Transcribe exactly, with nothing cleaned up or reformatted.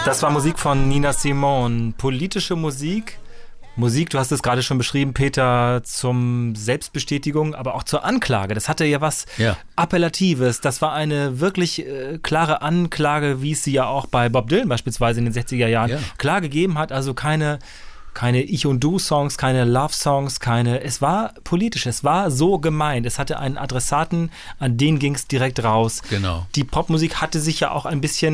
Das war Musik von Nina Simone. Politische Musik. Musik, du hast es gerade schon beschrieben, Peter, zum Selbstbestätigung, aber auch zur Anklage. Das hatte ja was ja. Appellatives. Das war eine wirklich äh, klare Anklage, wie es sie ja auch bei Bob Dylan beispielsweise in den sechziger Jahren ja. klar gegeben hat. Also keine, keine Ich- und Du-Songs, keine Love-Songs, keine. Es war politisch, es war so gemeint. Es hatte einen Adressaten, an den ging es direkt raus. Genau. Die Popmusik hatte sich ja auch ein bisschen